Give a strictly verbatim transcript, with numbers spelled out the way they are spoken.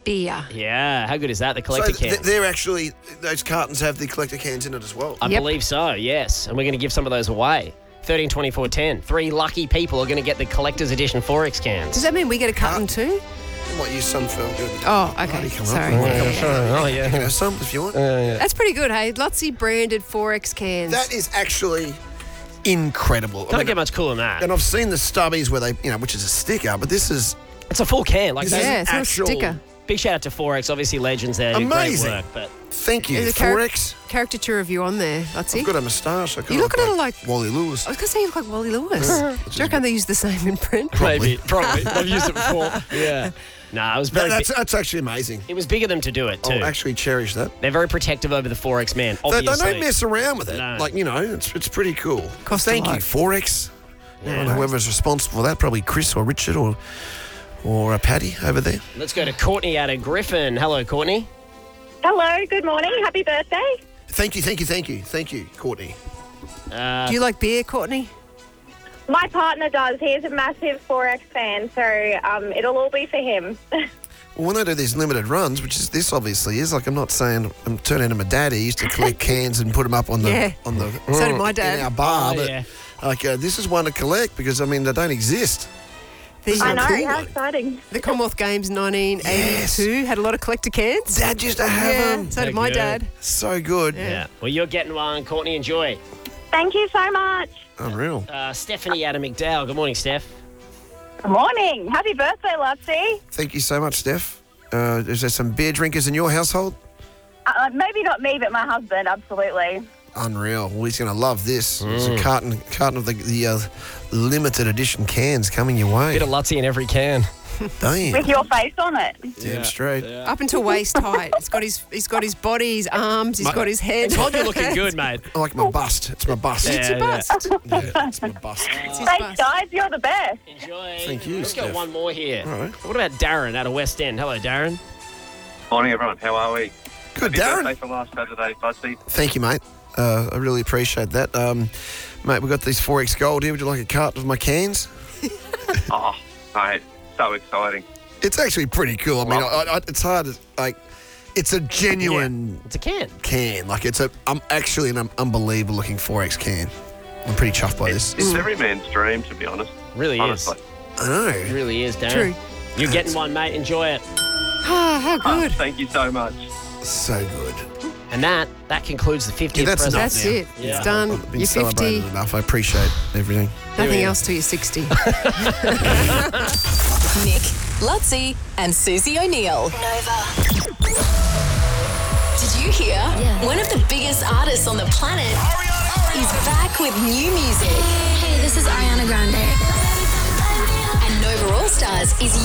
beer. Yeah, how good is that, the collector So th- cans? they're actually, those cartons have the collector cans in it as well. I Yep. believe so, yes. And we're going to give some of those away. thirteen twenty-four ten. Three lucky people are going to get the collector's edition Forex cans. Does that mean we get a carton too? I might use some for good. Oh, Party okay. coming Sorry. up. Oh, You yeah. can have some if you want. That's pretty good, hey? Lotsy branded Forex cans. That is actually incredible. I Can't mean, get much cooler than that. and I've seen the stubbies where they, you know, which is a sticker, but this is It's a full can. Like This that's is yeah, it's not a actual- sticker. Big shout out to Forex, obviously legends there. Amazing. Great work, but thank you. There's a char- Forex. caricature of you on there, Lotsy. I've got a moustache. I You look a little like- Wally Lewis. I was going to say you look like Wally Lewis. Do you reckon they use the same in print? maybe, probably. I've used it before. Yeah. Nah, it was very. That- that's, Bi- that's actually amazing. it was big of them to do it too. I'll actually cherish that. They're very protective over the Forex man. They, Obviously. they don't mess around with it. No. Like, you know, it's it's pretty cool. Cost a Thank you, lot. Forex. Yeah. And whoever's responsible for that, probably Chris or Richard or or uh, Paddy over there. Let's go to Courtney out of Griffin. Hello, Courtney. Hello, good morning. Happy birthday. Thank you, thank you, thank you, thank you, Courtney. Uh, Do you like beer, Courtney? My partner does. He's a massive Forex fan, so um, it'll all be for him. Well, when they do these limited runs, which is this obviously is, like I'm not saying I'm turning into my dad. He used to collect cans and put them up on the Yeah. on the So did my dad. in our bar. Oh, but yeah. like uh, this is one to collect because I mean they don't exist. The, This is I a know, cool how one. exciting. the Commonwealth Games nineteen eighty-two had a lot of collector cans. Dad used to have Yeah, them. so did They're my good. dad. So good. yeah. Well, you're getting one, Courtney. Enjoy. Thank you so much. Unreal. Uh, Stephanie out of McDowell. Good morning, Steph. Good morning. Happy birthday, Lutsy. Thank you so much, Steph. Uh, is there some beer drinkers in your household? Uh, maybe not me, but my husband, absolutely. Unreal. Well, he's going to love this. It's Mm. a carton, carton of the, the uh, limited edition cans coming your way. Bit of Lutzy in every can. Damn. With your face on it. Damn straight. Up until waist height. He's got his he's got his body, his arms, he's My- got his head. Told you looking good, mate. I like my bust. It's my bust. It's your Yeah, yeah. bust. Yeah, it's my bust. It's his Thanks, bust. guys. You're the best. Enjoy. Thank you, Let's go Steph. one more here. All right. What about Darren out of West End? Hello, Darren. Morning, everyone. How are we? Good, Happy birthday Darren. for last Saturday, Budsy. Thank you, mate. Uh, I really appreciate that. Um, mate, we've got these Forex Gold here. Would you like a carton of my cans? Oh, mate, so exciting. It's actually pretty cool. I mean, I, I, it's hard to, like, it's a genuine It's a can. can. Like, it's a, I'm actually an unbelievable looking Forex can. I'm pretty chuffed by this. It's every man's dream, to be honest. Really Honestly. I is. know. It really is, Darren. True. You're getting one, mate. Enjoy it. Ah, how Oh, good. thank you so much. So good. And that that concludes the fiftieth Yeah, that's present. enough. That's now. it. Yeah. It's done. I've been You're fifty. celebrated enough. I appreciate everything. Nothing Yeah. else till you're sixty. Nick, Lutzy, and Susie O'Neill. Nova. Did you hear? One of the biggest artists on the planet is back with new music. Hey, this is Ariana Grande.